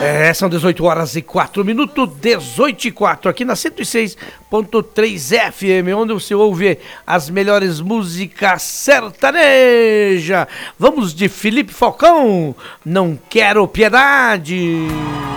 São 18 horas e 4 minutos, 18 e 4, aqui na 106.3 FM, onde você ouve as melhores músicas sertaneja. Vamos de Felipe Falcão, Não Quero Piedade.